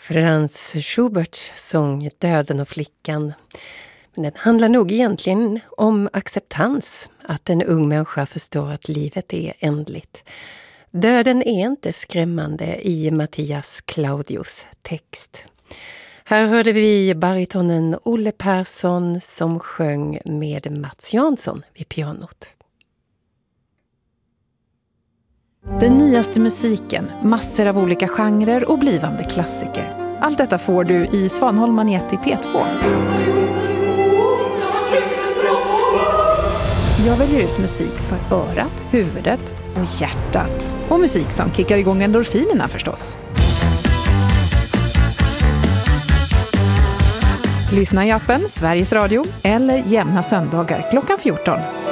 Franz Schuberts sång Döden och flickan. Men den handlar nog egentligen om acceptans. Att en ung människa förstår att livet är ändligt. Döden är inte skrämmande i Mattias Claudios text. Här hörde vi baritonen Olle Persson som sjöng med Mats Jansson vid pianot. Den nyaste musiken, massor av olika genrer och blivande klassiker. Allt detta får du i Svanholm Manet i P2. Jag väljer ut musik för örat, huvudet och hjärtat. Och musik som kickar igång endorfinerna förstås. Lyssna i appen Sveriges Radio eller jämna söndagar klockan 14.